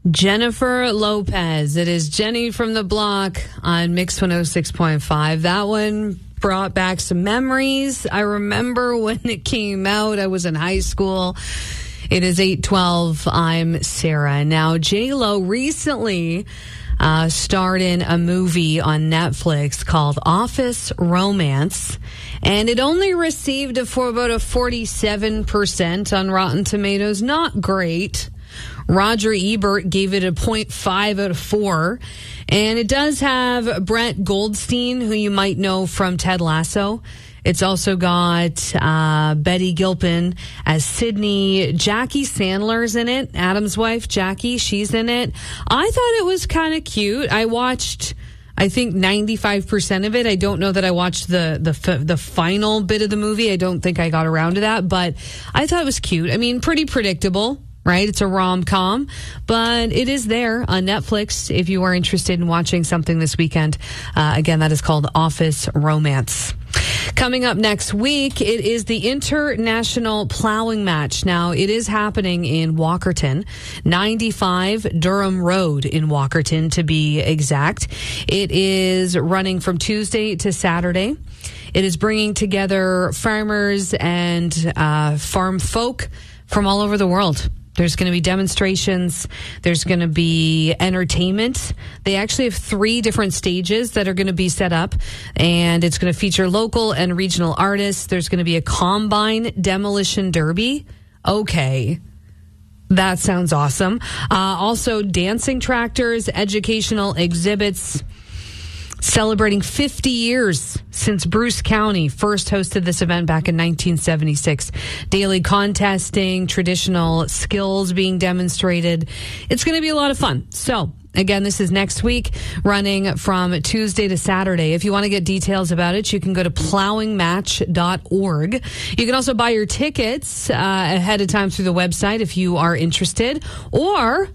Jennifer Lopez. It is Jenny from the Block on Mix 106.5. That one brought back some memories. I remember when it came out. I was in high school. It is 8:12. I'm Sarah. Now, J-Lo recently starred in a movie on Netflix called Office Romance, and it only received about a 47% on Rotten Tomatoes. Not great. Roger Ebert gave it a 0.5 out of 4. And it does have Brett Goldstein, who you might know from Ted Lasso. It's also got Betty Gilpin as Sydney. Jackie Sandler's in it. Adam's wife, Jackie, she's in it. I thought it was kind of cute. I watched, I think, 95% of it. I don't know that I watched the final bit of the movie. I don't think I got around to that, but I thought it was cute. I mean, pretty predictable. Right? It's a rom-com, but it is there on Netflix if you are interested in watching something this weekend. Again, that is called Office Romance. Coming up next week, it is the International Plowing Match. Now, it is happening in Walkerton, 95 Durham Road in Walkerton, to be exact. It is running from Tuesday to Saturday. It is bringing together farmers and farm folk from all over the world. There's going to be demonstrations. There's going to be entertainment. They actually have 3 different stages that are going to be set up, and it's going to feature local and regional artists. There's going to be a combine demolition derby. Okay. That sounds awesome. Also, dancing tractors, educational exhibits. Celebrating 50 years since Bruce County first hosted this event back in 1976. Daily contesting, traditional skills being demonstrated. It's going to be a lot of fun. So, again, this is next week, running from Tuesday to Saturday. If you want to get details about it, you can go to plowingmatch.org. You can also buy your tickets ahead of time through the website if you are interested. Or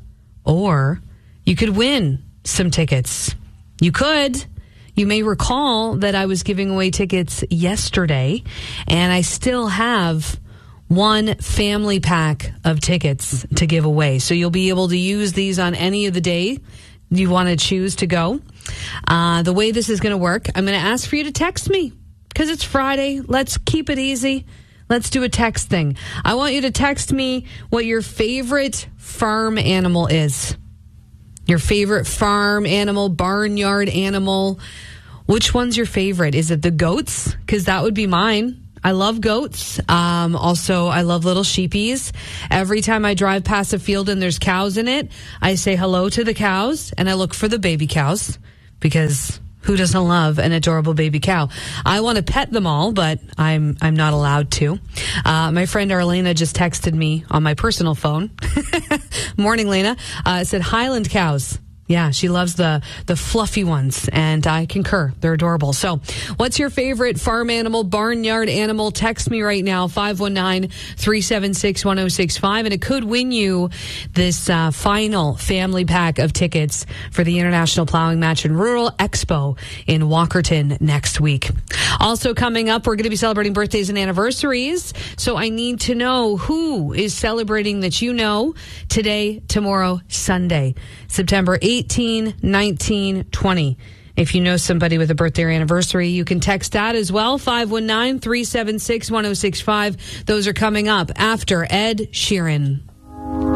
you could win some tickets. You could. You may recall that I was giving away tickets yesterday, and I still have one family pack of tickets to give away. So you'll be able to use these on any of the day you want to choose to go. The way this is going to work, I'm going to ask for you to text me because it's Friday. Let's keep it easy. Let's do a text thing. I want you to text me what your favorite farm animal is. Your favorite farm animal, barnyard animal. Which one's your favorite? Is it the goats? Because that would be mine. I love goats. Also, I love little sheepies. Every time I drive past a field and there's cows in it, I say hello to the cows and I look for the baby cows because who doesn't love an adorable baby cow? I want to pet them all, but I'm not allowed to. My friend Arlena just texted me on my personal phone. Morning, Lena. Said Highland cows. Yeah, she loves the fluffy ones, and I concur. They're adorable. So, what's your favorite farm animal, barnyard animal? Text me right now, 519-376-1065, and it could win you this final family pack of tickets for the International Plowing Match and Rural Expo in Walkerton next week. Also coming up, we're going to be celebrating birthdays and anniversaries, so I need to know who is celebrating that you know today, tomorrow, Sunday, September 18, 19, 20. If you know somebody with a birthday or anniversary, you can text that as well, 519-376-1065. Those are coming up after Ed Sheeran.